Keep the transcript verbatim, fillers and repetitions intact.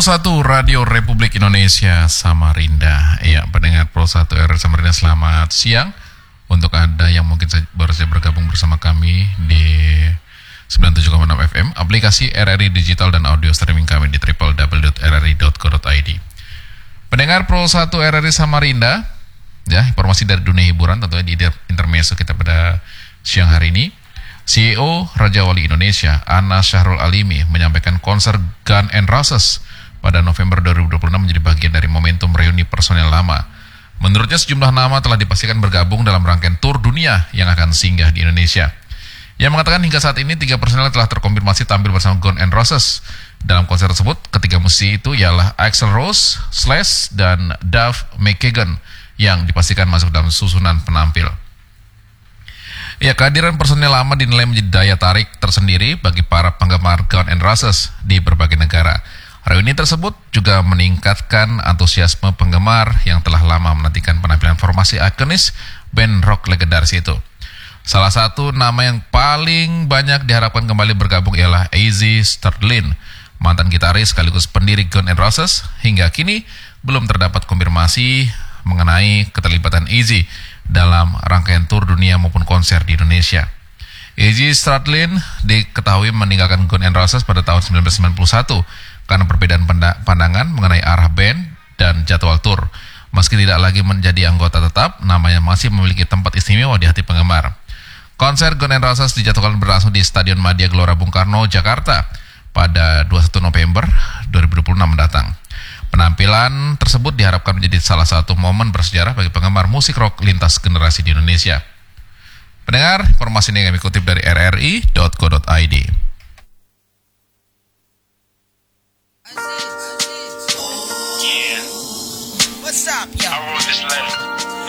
Pro satu Radio Republik Indonesia Samarinda. Ya, pendengar Pro satu R R I Samarinda, selamat siang. Untuk Anda yang mungkin baru saja bergabung bersama kami di sembilan puluh tujuh koma enam F M, aplikasi R R I Digital dan audio streaming kami di w w w dot r r i dot co dot i d. Pendengar Pro satu R R I Samarinda, ya, informasi dari dunia hiburan tentunya di intermezzo kita pada siang hari ini. C E O Raja Wali Indonesia, Anas Syahrul Alimi, menyampaikan konser Guns N' Roses pada November dua ribu dua puluh enam menjadi bagian dari momentum reuni personel lama. Menurutnya sejumlah nama telah dipastikan bergabung dalam rangkaian tur dunia yang akan singgah di Indonesia. Ia mengatakan hingga saat ini tiga personel telah terkonfirmasi tampil bersama Guns N' Roses. Dalam konser tersebut, ketiga musisi itu ialah Axl Rose, Slash, dan Duff McKagan yang dipastikan masuk dalam susunan penampil. Ya, kehadiran personel lama dinilai menjadi daya tarik tersendiri bagi para penggemar Guns N' Roses di berbagai negara. Reuni tersebut juga meningkatkan antusiasme penggemar yang telah lama menantikan penampilan formasi ikonis band rock legendaris itu. Salah satu nama yang paling banyak diharapkan kembali bergabung ialah Izzy Stradlin, mantan gitaris sekaligus pendiri Guns N' Roses. Hingga kini belum terdapat konfirmasi mengenai keterlibatan Izzy dalam rangkaian tur dunia maupun konser di Indonesia. Izzy Stradlin diketahui meninggalkan Guns N' Roses pada tahun sembilan belas sembilan puluh satu karena perbedaan pandangan mengenai arah band dan jadwal tur. Meski tidak lagi menjadi anggota tetap, namanya masih memiliki tempat istimewa di hati penggemar. Konser Guns N' Roses dijadwalkan berlangsung di Stadion Madia Gelora Bung Karno, Jakarta pada dua puluh satu November dua ribu dua puluh enam mendatang. Penampilan tersebut diharapkan menjadi salah satu momen bersejarah bagi penggemar musik rock lintas generasi di Indonesia. Pendengar, informasi ini kami kutip dari r r i dot co dot i d. Yeah. What's up, yo? I wrote this letter.